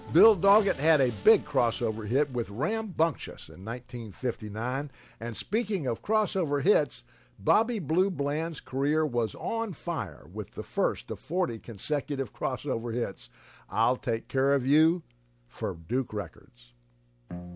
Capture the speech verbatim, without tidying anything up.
Bill Doggett had a big crossover hit with Rambunctious in nineteen fifty-nine. And speaking of crossover hits, Bobby Blue Bland's career was on fire with the first of forty consecutive crossover hits. I'll Take Care of You for Duke Records.